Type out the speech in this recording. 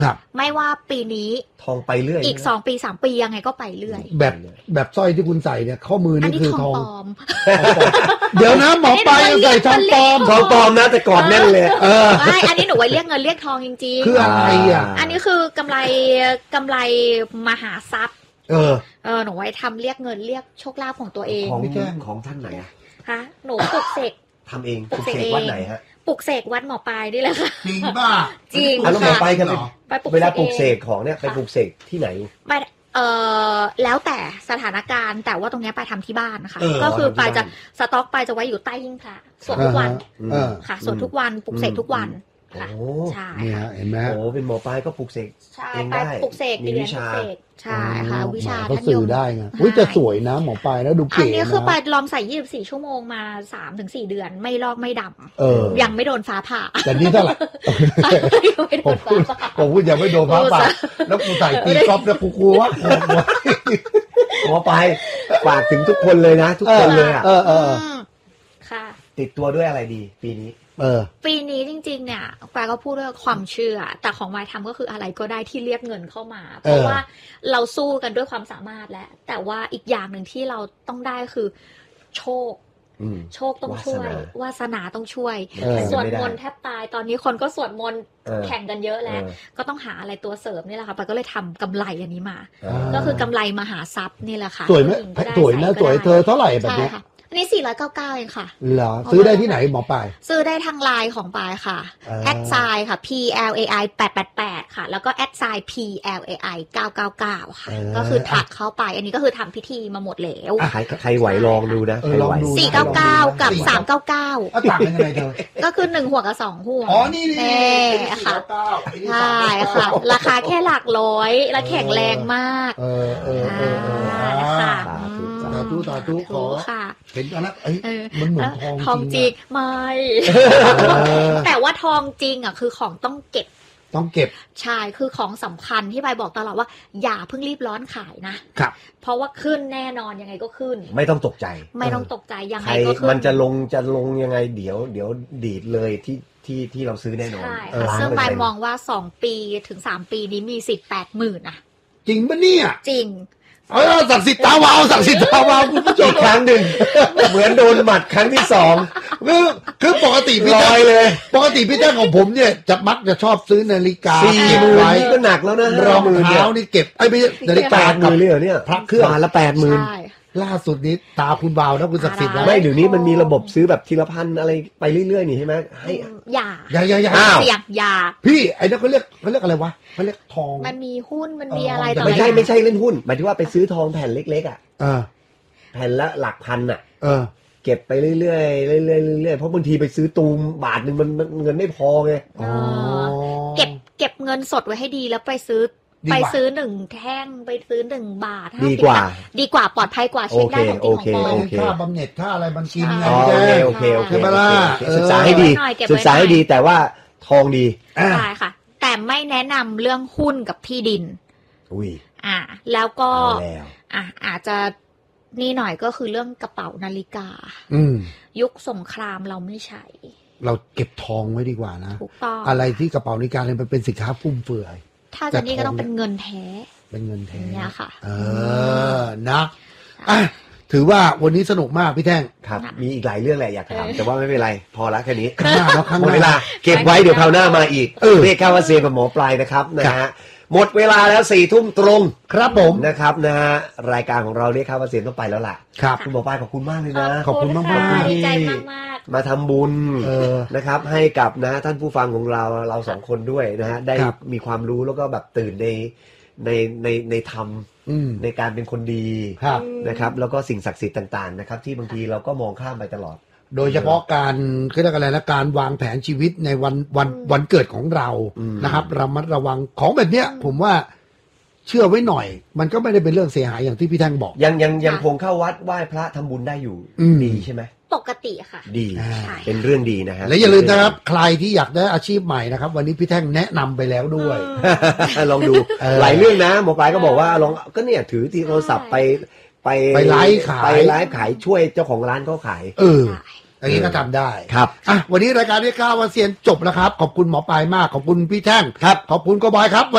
ครับไม่ว่าปีนี้ทองไปเรื่อยอีก2 ปี3 ปียังไงก็ไปเรื่อยแบบสร้อยที่คุณใส่เนี่ยข้อมือนี่คือทองปลอมเดี๋ยวนะหมอปลายใส่ทองปลอมนะแต่กอดแน่นเลยไม่อันนี้หนูไว้เรียกเงินเรียกทองจริงๆคืออะไรอันนี้คือกำไรมหาทรัพย์หนูไว้ทำเรียกเงินเรียกโชคลาภของตัวเองของท่านไหนอะคะหนูปลุกเสกทำเองปลุกเสกวัดไหนฮะปลุกเสกวัดหมอปลายนี่แหละค่ะจริงป่ะจริงแล้วหมอปลายกันเวลาปลุกเสกของเนี่ยไปปลุกเสกที่ไหนไปแล้วแต่สถานการณ์แต่ว่าตรงนี้ไปทำที่บ้านนะคะก็คือไปจะสต็อกไปจะไว้อยู่ใต้หิ้งพระสวดทุกวันค่ะสวดทุกวันปลุกเสกทุกวันค่ะใช่เห็นไหมเป็นหมอปลายก็ปลุกเสกเองได้ปลุกเสกมีวิชาใช่ค่ะวิชาเขาสื่อได้ไงจะสวยนะหมอปลายแล้วดูเก๋นะอันนี้คือไปลองใส่24 ชั่วโมงมา 3-4 เดือนไม่ลอกไม่ดำยังไม่โดนฟ้าผ่าแต่นี่เท่าไหร่ผมพูดยังไม่โดนฟ้าผ่าแล้วกูใส่ตีกอล์ฟแล้วกูว่าหมอปลายฝากถึงทุกคนเลยนะทุกคนเลยค่ะติดตัวด้วยอะไรดีปีนี้ปีนี้จริงๆเนี่ยปลาก็พูดเรื่องความเชื่อแต่ของวายทำก็คืออะไรก็ได้ที่เรียกเงินเข้ามาเพราะว่าเราสู้กันด้วยความสามารถแล้วแต่ว่าอีกอย่างหนึ่งที่เราต้องได้คือโชคต้องช่วยวาสนาต้องช่วยสวดมนต์แทบตายตอนนี้คนก็สวดมนต์แข่งกันเยอะแล้วก็ต้องหาอะไรตัวเสริมนี่แหละค่ะปาก็เลยทำกำไรอันนี้มาก็คือกำไรมหาทรัพย์นี่แหละค่ะสวยไหมสวยนะสวยเธอเท่าไหร่แบบนี้อันนี้499เองค่ะเหรอซื้อได้ที่ไหนหมอปลายซื้อได้ทางไลน์ของปลายค่ะแอดไซน์ค่ะ PLAI 888ค่ะแล้วก็แอดไซน์ PLAI 999ค่ะก็คือถักเข้าไปอันนี้ก็คือทำพิธีมาหมดแล้วใครไหวลองดูนะ 499กับ399 ต่างกันยังไงเธอก็คือ1หัวกับ2หัวอ๋อนี่ค่ะใช่ค่ะราคาแค่หลักร้อยและแข็งแรงมากค่ะต่อตู้ขอเห็นกันนะมันเหมือนทองจริงไม่แต่ว่าทองจริงอ่ะคือของต้องเก็บใช่คือของสำคัญที่ใบบอกตลอดว่าอย่าเพิ่งรีบร้อนขายนะครับเพราะว่าขึ้นแน่นอนยังไงก็ขึ้นไม่ต้องตกใจยังไงก็ขึ้นมันจะลงยังไงเดี๋ยวดีดเลยที่เราซื้อแน่นอนใช่ค่ะซึ่งใบมองว่า2 ปีถึง3 ปีนี้มีสิทธิ์ 80,000นะจริงปะเนี่ยจริงศักดิ์สิทธิ์ตาวาวคุณผู้ชมครั้งหนึ่งเหมือนโดนหมัดครั้งที่2 คือปกติพี่แจ้งของผมเนี่ยมักจะชอบซื้อนาฬิกาก็หนักแล้วนะรองเท้านี่เก็บไม่ใช่นาฬิกากับเนี่ยพระเครื่องละ 80,000 ล่าสุดนี้ตาคุณบ่าวนะคุณศักดิ์สิทธิ์ไม่เดี๋ยวนี้มันมีระบบซื้อแบบทีละพันอะไรไปเรื่อยๆนี่ใช่ไหมให้อย่าเสี่ยงอย่าพี่ไอ้นั่นเขาเรียกอะไรวะเขาเรียกทองมันมีหุ้นมันมีอะไรต่อไม่ใช่เล่นหุ้นหมายถึงว่าไปซื้อทองแผ่นเล็กๆอ่ะแผ่นละหลักพันอ่ะเก็บไปเรื่อยๆเพราะบางทีไปซื้อตูมบาทนึงมันเงินไม่พอไงเก็บเงินสดไว้ให้ดีแล้วไปซื้อ1 แท่งไปซื้อ1 บาทดีกว่าปลอดภัยกว่าเช็คได้ของจริงของปลอมค่าบำเหน็จค่าอะไรมันกินไงโอเคใช่ไหมล่ะศึกษาให้ดีแต่ว่าทองดีใช่ค่ะแต่ไม่แนะนำเรื่องหุ้นกับที่ดินแล้วก็อาจจะนี่หน่อยก็คือเรื่องกระเป๋านาฬิกายุคสงครามเราไม่ใช้เราเก็บทองไว้ดีกว่านะถูกต้องอะไรที่กระเป๋านาฬิกาเนี่ยมันเป็นสินค้าฟุ่มเฟือยถ้าจะนี่ก็ต้องเป็นเงินแท้เนี่ยค่ะนะถือว่าวันนี้สนุกมากพี่แท่งครับมีอีกหลายเรื่องแหละอยากถามแต่ว่าไม่เป็นไรพอละแค่นี้หมดเวลาเก็บไว้เดี๋ยวคราวหน้ามาอีกเรียกข้าวเสียกับหมอปลายนะครับนะฮะหมดเวลาแล้ว4 ทุ่มตรงครับผมนะครับนะฮะรายการของเราเรียกข้าวเสียต้องไปแล้วล่ะครับคุณหมอปลายขอบคุณมากเลยนะขอบคุณมากดีใจมากมาทำบุญนะครับให้กับนะท่านผู้ฟังของเรา2 คนด้วยนะฮะได้มีความรู้แล้วก็แบบตื่นในธรรมในการเป็นคนดีนะครับแล้วก็สิ่งศักดิ์สิทธิ์ต่างๆนะครับที่บางทีเราก็มองข้ามไปตลอดโดยเฉพาะการเรียกอะไรนะการวางแผนชีวิตในวันเกิดของเรานะครับระมัดระวังของแบบเนี้ยผมว่าเชื่อไว้หน่อยมันก็ไม่ได้เป็นเรื่องเสียหายอย่างที่พี่แท่งบอกยังคงเข้าวัดไหว้พระทำบุญได้อยู่ดีใช่ไหมปกติค่ะดีเป็นเรื่องดีนะฮะและอย่าลืมนะครับใครที่อยากได้อาชีพใหม่นะครับวันนี้พี่แท่งแนะนำไปแล้วด้วยลองดูหลายเรื่องนะหมอปลายก็บอกว่าลองก็เนี่ยถือที่โทรศัพท์ไปไลฟ์ขายช่วยเจ้าของร้านเขาขายอย่างนี้ก็ทำได้ครับวันนี้รายการเรียกข้าวเซียนจบแล้วครับขอบคุณหมอปลายมากขอบคุณพี่แท่งครับขอบคุณกบอยครับ